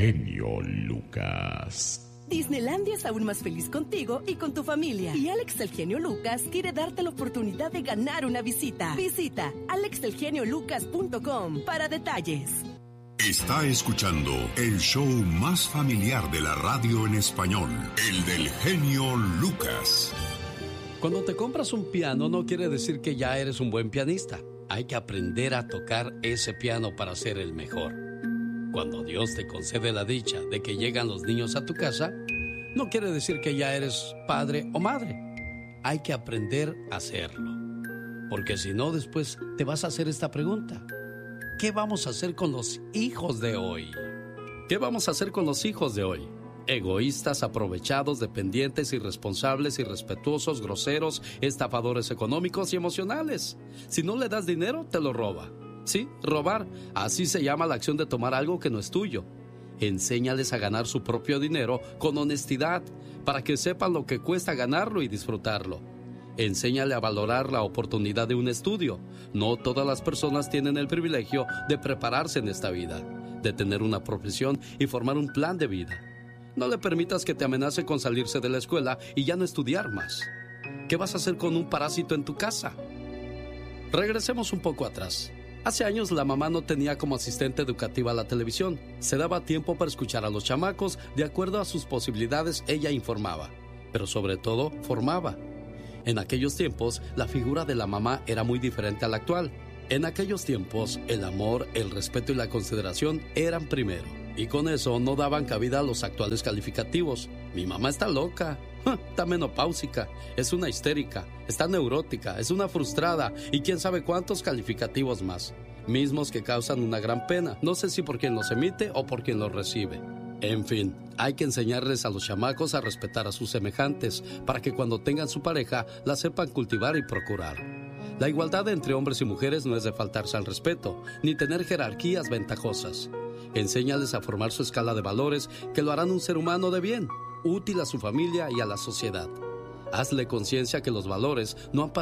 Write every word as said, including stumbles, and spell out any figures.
genio Lucas. Disneylandia es aún más feliz contigo y con tu familia. Y Alex el genio Lucas quiere darte la oportunidad de ganar una visita. Visita alex el genio lucas punto com para detalles. Está escuchando el show más familiar de la radio en español, el del genio Lucas. Cuando te compras un piano no quiere decir que ya eres un buen pianista. Hay que aprender a tocar ese piano para ser el mejor. Cuando Dios te concede la dicha de que llegan los niños a tu casa, no quiere decir que ya eres padre o madre. Hay que aprender a hacerlo. Porque si no, después te vas a hacer esta pregunta. ¿Qué vamos a hacer con los hijos de hoy? ¿Qué vamos a hacer con los hijos de hoy? Egoístas, aprovechados, dependientes, irresponsables, irrespetuosos, groseros, estafadores económicos y emocionales. Si no le das dinero, te lo roba. Sí, robar. Así se llama la acción de tomar algo que no es tuyo. Enséñales a ganar su propio dinero con honestidad, para que sepan lo que cuesta ganarlo y disfrutarlo. Enséñale a valorar la oportunidad de un estudio. No todas las personas tienen el privilegio de prepararse en esta vida, de tener una profesión y formar un plan de vida. No le permitas que te amenace con salirse de la escuela y ya no estudiar más. ¿Qué vas a hacer con un parásito en tu casa? Regresemos un poco atrás. Hace años la mamá no tenía como asistente educativa la televisión. Se daba tiempo para escuchar a los chamacos. De acuerdo a sus posibilidades, ella informaba, pero sobre todo formaba. En aquellos tiempos, la figura de la mamá era muy diferente a la actual. En aquellos tiempos, el amor, el respeto y la consideración eran primero. Y con eso no daban cabida a los actuales calificativos. Mi mamá está loca, está menopáusica, es una histérica, está neurótica, es una frustrada y quién sabe cuántos calificativos más. Mismos que causan una gran pena, no sé si por quien los emite o por quien los recibe. En fin, hay que enseñarles a los chamacos a respetar a sus semejantes para que cuando tengan su pareja la sepan cultivar y procurar. La igualdad entre hombres y mujeres no es de faltarse al respeto, ni tener jerarquías ventajosas. Enséñales a formar su escala de valores que lo harán un ser humano de bien, útil a su familia y a la sociedad. Hazle conciencia que los valores no han pasado